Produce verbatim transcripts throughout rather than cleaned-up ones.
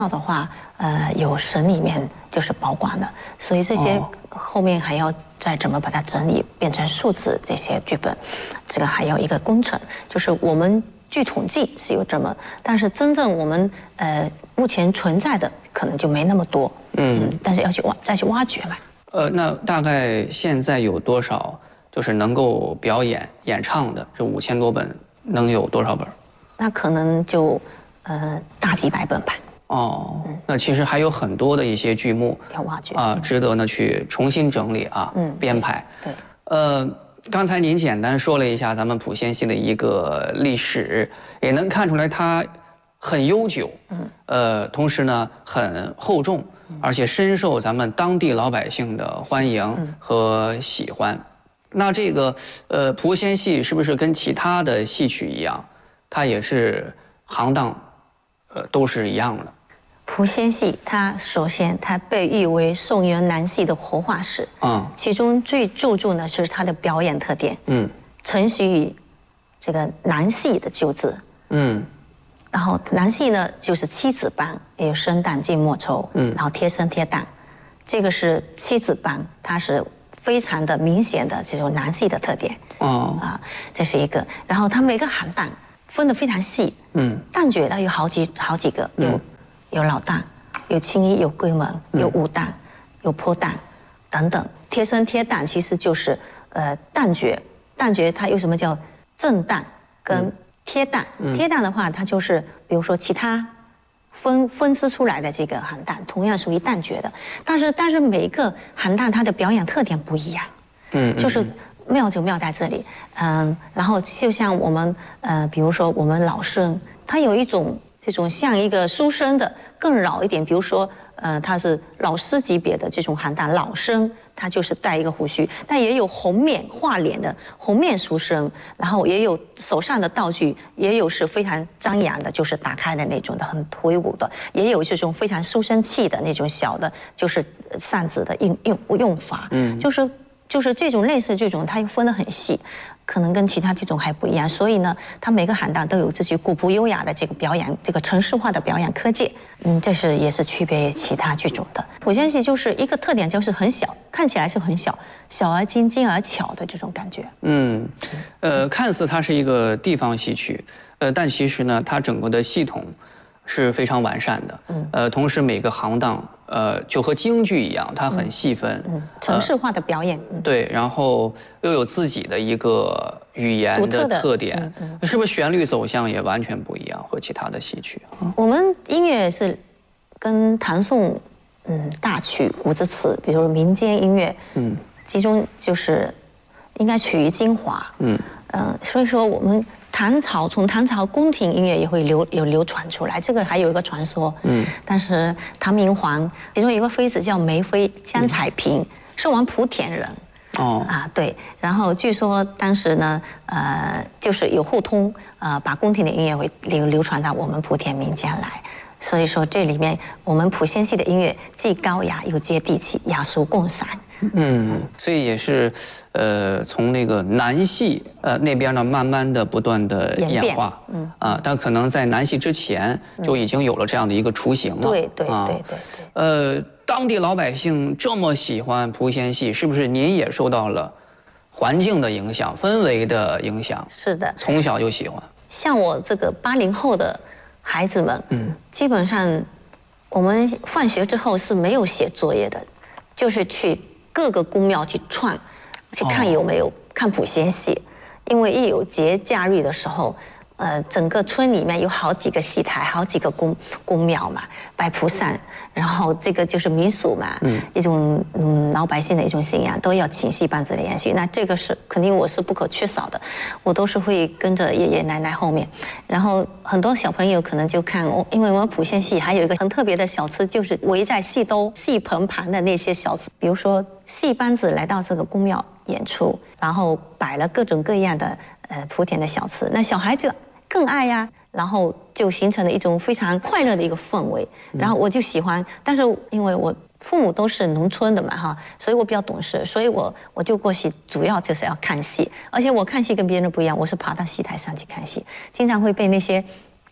到的话，呃，有省里面就是保管的，所以这些后面还要再怎么把它整理变成数字这些剧本，这个还要一个工程。就是我们据统计是有这么，但是真正我们呃目前存在的可能就没那么多，嗯，嗯但是要去挖再去挖掘嘛。 呃，那大概现在有多少就是能够表演演唱的？这五千多本能有多少本？ 那可能就呃大几百本吧。 哦，那其实还有很多的一些剧目要挖掘啊，值得呢去重新整理啊，嗯，编排。 对， 呃，刚才您简单说了一下咱们莆仙戏的一个历史，也能看出来它很悠久，嗯，呃，同时呢很厚重，而且深受咱们当地老百姓的欢迎和喜欢。那这个呃莆仙戏是不是跟其他的戏曲一样，它也是行当，呃，都是一样的？ 莆仙戏它首先它被誉为宋元南戏的活化石，嗯，其中最注重的是它的表演特点，嗯，承袭于这个南戏的旧制，嗯，然后南戏呢就是七子班，也有生旦净末丑，嗯，然后贴身贴旦，这个是七子班，它是非常的明显的这种南戏的特点，哦，啊，这是一个，然后它每个行当分得非常细，嗯，旦角它有好几好几个，有。嗯有老旦，有青衣，有龟门，有武旦，有坡旦，等等。贴身贴旦其实就是呃旦角，旦角它有什么叫正旦跟贴旦？嗯、贴旦的话，它就是比如说其他分分支出来的这个行当，同样属于旦角的，但是但是每一个行当它的表演特点不一样，嗯，就是妙就妙在这里，嗯，然后就像我们呃，比如说我们老生，他有一种。这种像一个书生的更老一点，比如说，呃，他是老师级别的这种行当，老生他就是带一个胡须，但也有红面画脸的红面书生，然后也有手上的道具，也有是非常张扬的，就是打开的那种的，很挥舞的，也有这种非常书生气的那种小的，就是扇子的用用用法，嗯，就是就是这种类似这种，它又分得很细。可能跟其他剧种还不一样，所以呢，它每个行当都有自己古朴优雅的这个表演，这个程式化的表演科技，嗯，这是也是区别于其他剧种的。莆仙戏就是一个特点，就是很小，看起来是很小，小而精，精而巧的这种感觉。嗯， 呃，看似它是一个地方戏曲，呃，但其实呢，它整个的系统是非常完善的。嗯，呃，同时每个行当。呃，就和京剧一样，它很细分， 嗯，程式化的表演， 呃、对，然后又有自己的一个语言的特点，嗯嗯、是不是旋律走向也完全不一样，和其他的戏曲？ 我们音乐是跟唐宋，嗯，大曲、古之词，比如民间音乐，嗯，其中就是应该取于精华，嗯嗯、呃，所以说我们。唐朝从唐朝宫廷音乐也会流有流传出来，这个还有一个传说。嗯，但是唐明皇其中有一个妃子叫梅妃江彩萍，嗯、是我们莆田人。哦啊，对。然后据说当时呢，呃，就是有互通，呃，把宫廷的音乐会流流传到我们莆田民间来。所以说这里面我们莆仙戏的音乐既高雅又接地气，雅俗共赏。 嗯，所以也是，呃，从那个南戏呃那边呢，慢慢的不断的演化，嗯啊，但可能在南戏之前就已经有了这样的一个雏形了。 对对对对对。 呃，当地老百姓这么喜欢莆仙戏，是不是您也受到了环境的影响、氛围的影响？ 是的， 从小就喜欢。 像我这个八零后的孩子们，嗯，基本上我们放学之后是没有写作业的，就是去。各个宫庙去串，去看有没有、哦、看莆仙戏，因为一有节假日的时候，呃，整个村里面有好几个戏台，好几个宫宫庙嘛，拜菩萨，然后这个就是民俗嘛，嗯，一种嗯老百姓的一种信仰，都要请戏班子来演戏，那这个是肯定我是不可缺少的，我都是会跟着爷爷奶奶后面，然后很多小朋友可能就看我，因为我们莆仙戏还有一个很特别的小吃，就是围在戏兜、戏棚旁的那些小吃，比如说戏班子来到这个宫庙演出，然后摆了各种各样的呃莆田的小吃，那小孩子更爱呀，然后就形成了一种非常快乐的一个氛围。然后我就喜欢，但是因为我父母都是农村的嘛哈，所以我比较懂事，所以我我就过去主要就是要看戏，而且我看戏跟别人不一样，我是爬到戏台上去看戏，经常会被那些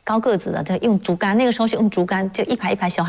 高个子的，就用竹竿，那个时候是用竹竿，就一排一排小孩。